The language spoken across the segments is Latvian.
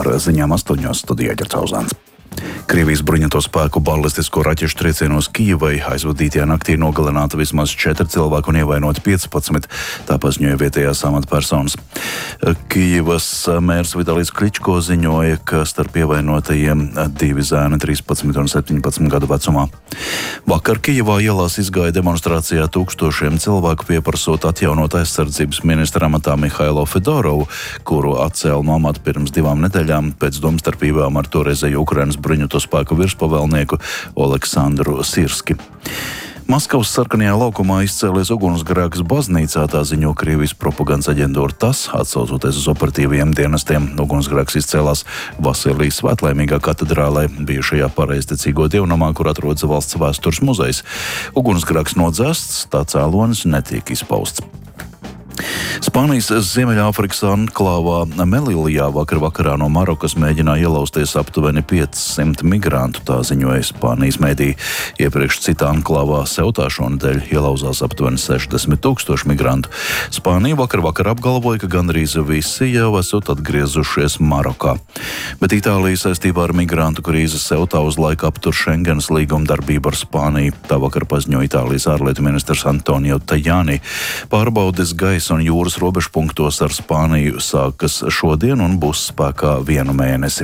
Par ziņām 8 studijā Ģercauzāns. Krievijas bruņoto spēku balistisko raķešu triecienos Kijivai aizvadītajā naktī nogalināta vismaz 4 cilvēku un ievainoti 15, tā paziņoja vietējās amatpersonas. Kijivas mērs Vitālijs Kličko ziņoja, ka starp ievainotajiem 2 zēni 13 un 17 gadu vecumā. Vakar Kijivā ielās izgāja demonstrācijā tūkstošiem cilvēku pieprasot atjaunot aizsardzības ministra amatā Mihailo Fedorovu, kuru atcēla no amata pirms 2 nedēļām pēc domstarpībām ar toreizēju Ukrainas bruņoto spēku virspavēlnieku Oleksandru Sirski. Maskavas sarkanajā laukumā izcēlies ugunsgrēks baznīcā, tā ziņo Krievijas propagandas aģentūra TASS, atsaucoties uz operatīviem dienestiem. Ugunsgrēks izcēlās Vasilijas Svētlaimīgā katedrālē, bijušajā pareizticīgo dievnamā, kur atrodas valsts vēstures muzejs. Ugunsgrēks nodzēsts, tā cēlonis netiek izpausts. Spānijas Ziemeļāfrikas anklāvā Melilijā vakarā no Marokas mēģināja ielausties aptuveni 500 migrantu, tā ziņoja Spānijas mediji. Iepriekš citā anklāvā Seutā šonedēļ ielauzās aptuveni 60 000 migrantu. Spānija vakar apgalvoja, ka gandrīz visi jau esot atgriezušies Marokā. Bet Itālija saistībā ar migrantu krīzes Seutā uz laiku aptur Schengenas līguma darbību ar Spāniju. Tā vakar paziņoja Itālijas ārlietu ministrs Antonio Tajani. Pārbaudes gaisa un jūras robežpunktos ar Spāniju sākas šodien un būs spēkā 1 mēnesi.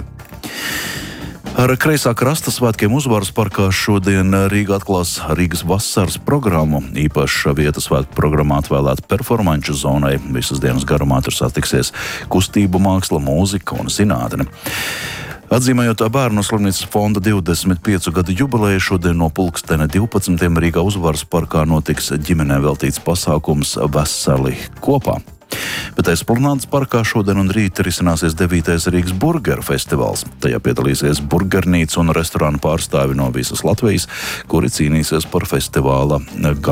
Ar kreisā krasta svētkiem Uzvaras parkā šodien Rīga atklās Rīgas vasaras programmu. Īpaša vieta svētku programmā atvēlēta performanču zonai. Visas dienas garumā tur satiksies kustību māksla, mūzika un zinātne. Atzīmējot Bērnu slimnīcas fonda 25 gadu jubileju, šodien no pulksteni 12. Rīgā Uzvaras parkā notiks ģimenē veltīts pasākums Veseli kopā. Bet Esplanādes parkā šodien un rīt risināsies 9. Rīgas burgeru festivāls. Tajā piedalīsies burgernīcu un restorānu pārstāvi no visas Latvijas, kuri cīnīsies par festivāla